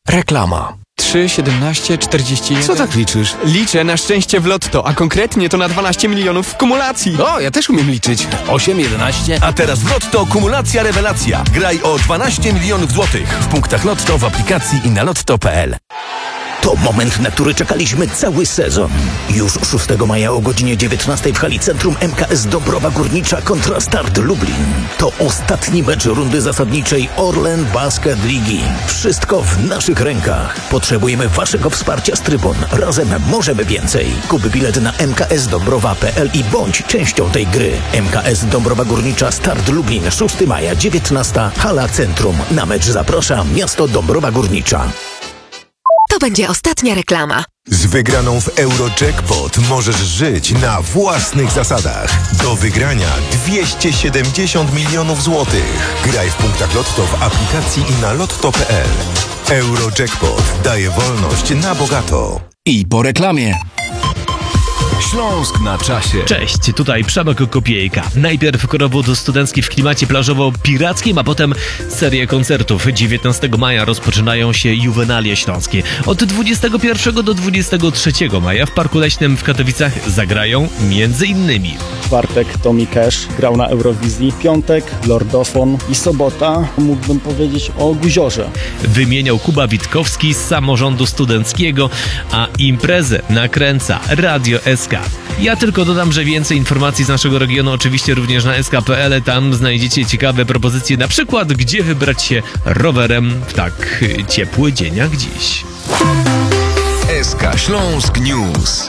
Reklama. 3, 17, 41... Co tak liczysz? Liczę na szczęście w lotto, a konkretnie to na 12 milionów w kumulacji. O, ja też umiem liczyć. 8, 11... A teraz w Lotto kumulacja rewelacja. Graj o 12 milionów złotych w punktach Lotto, w aplikacji i na lotto.pl. To moment, na który czekaliśmy cały sezon. Już 6 maja o godzinie 19 w hali Centrum MKS Dąbrowa Górnicza kontra Start Lublin. To ostatni mecz rundy zasadniczej Orlen Basket Ligi. Wszystko w naszych rękach. Potrzebujemy waszego wsparcia z trybun. Razem możemy więcej. Kup bilet na mksdąbrowa.pl i bądź częścią tej gry. MKS Dąbrowa Górnicza Start Lublin 6 maja 19 hala Centrum. Na mecz zaprasza miasto Dąbrowa Górnicza. To będzie ostatnia reklama. Z wygraną w Eurojackpot możesz żyć na własnych zasadach. Do wygrania 270 milionów złotych. Graj w punktach Lotto w aplikacji i na lotto.pl. Eurojackpot daje wolność na bogato. I po reklamie. Śląsk na czasie. Cześć, tutaj Przemek Kopiejka. Najpierw korowód studencki w klimacie plażowo-pirackim, a potem serię koncertów. 19 maja rozpoczynają się Juwenalie Śląskie. Od 21 do 23 maja w Parku Leśnym w Katowicach zagrają m.in. Czwartek Tommy Cash grał na Eurowizji, piątek Lordofon i sobota mógłbym powiedzieć o Guziorze. Wymieniał Kuba Witkowski z Samorządu Studenckiego, a imprezę nakręca Radio SK. Ja tylko dodam, że więcej informacji z naszego regionu oczywiście również na sk.pl. Tam znajdziecie ciekawe propozycje, na przykład gdzie wybrać się rowerem w tak ciepły dzień jak dziś. SK Śląsk News.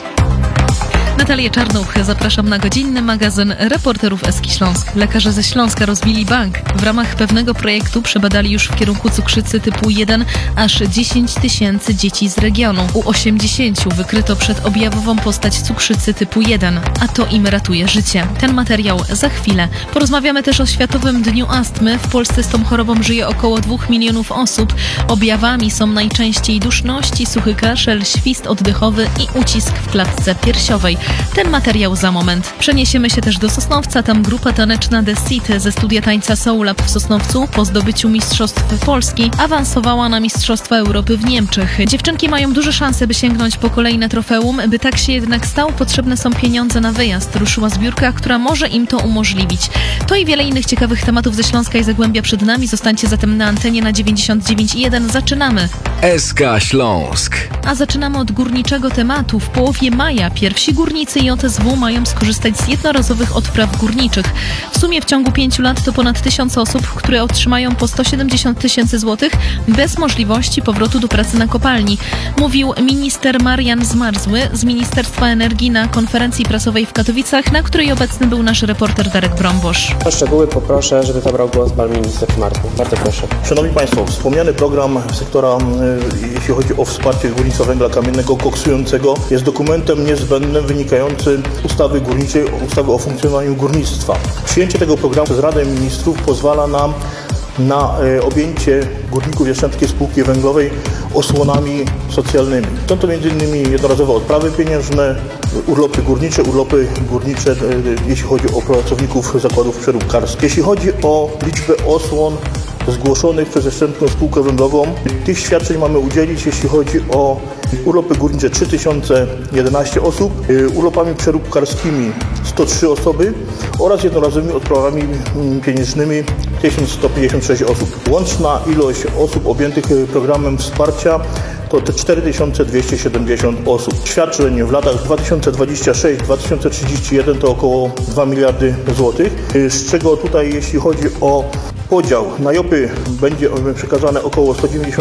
Natalia Czarnuch, zapraszam na godzinny magazyn reporterów Eski Śląsk. Lekarze ze Śląska rozbili bank. W ramach pewnego projektu przebadali już w kierunku cukrzycy typu 1 aż 10 tysięcy dzieci z regionu. U 80 wykryto przedobjawową postać cukrzycy typu 1, a to im ratuje życie. Ten materiał za chwilę. Porozmawiamy też o Światowym Dniu Astmy. W Polsce z tą chorobą żyje około 2 milionów osób. Objawami są najczęściej duszności, suchy kaszel, świst oddechowy i ucisk w klatce piersiowej. Ten materiał za moment. Przeniesiemy się też do Sosnowca. Tam grupa taneczna The Seat ze studia tańca Soul Lab w Sosnowcu po zdobyciu Mistrzostw Polski awansowała na Mistrzostwa Europy w Niemczech. Dziewczynki mają duże szanse, by sięgnąć po kolejne trofeum. By tak się jednak stało, potrzebne są pieniądze na wyjazd. Ruszyła zbiórka, która może im to umożliwić. To i wiele innych ciekawych tematów ze Śląska i Zagłębia przed nami. Zostańcie zatem na antenie na 99,1. Zaczynamy. SK Śląsk. A zaczynamy od górniczego tematu. W połowie maja pierwsi górnicy i OTSW mają skorzystać z jednorazowych odpraw górniczych. W sumie w ciągu 5 lat to ponad 1000 osób, które otrzymają po 170 tysięcy złotych bez możliwości powrotu do pracy na kopalni. Mówił minister Marian Zmarzły z Ministerstwa Energii na konferencji prasowej w Katowicach, na której obecny był nasz reporter Darek Brąbosz. O szczegóły poproszę, żeby zabrał głos pan minister Marku. Bardzo proszę. Szanowni Państwo, wspomniany program sektora, jeśli chodzi o wsparcie górnictwa węgla kamiennego koksującego, jest dokumentem niezbędnym wynikającym ustawy górniczej, ustawy o funkcjonowaniu górnictwa. Przyjęcie tego programu przez Radę Ministrów pozwala nam na objęcie górników Jastrzębskiej Spółki Węglowej osłonami socjalnymi. Są to m.in. jednorazowe odprawy pieniężne, urlopy górnicze, jeśli chodzi o pracowników zakładów przeróbkarskich. Jeśli chodzi o liczbę osłon zgłoszonych przez Jastrzębską Spółkę Węglową, tych świadczeń mamy udzielić, jeśli chodzi o urlopy górnicze 3011 osób, urlopami przeróbkarskimi 103 osoby oraz jednorazowymi odprawami pieniężnymi 1156 osób. Łączna ilość osób objętych programem wsparcia to te 4270 osób. Świadczeń w latach 2026-2031 to około 2 miliardy złotych, z czego tutaj jeśli chodzi o podział na JOP-y będzie przekazane około 190